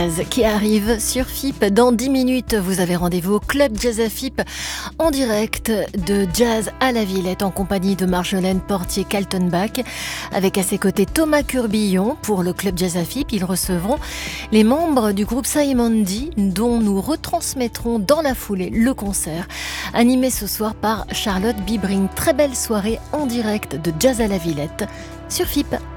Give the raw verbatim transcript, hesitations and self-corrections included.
jazz qui arrive sur F I P. Dans dix minutes, vous avez rendez-vous au Club Jazz à F I P en direct de Jazz à la Villette en compagnie de Marjolaine Portier-Kaltenbach avec à ses côtés Thomas Curbillon pour le Club Jazz à F I P. Ils recevront les membres du groupe Saïmandi dont nous retransmettrons dans la foulée le concert animé ce soir par Charlotte Bibring. Très belle soirée en direct de Jazz à la Villette sur F I P.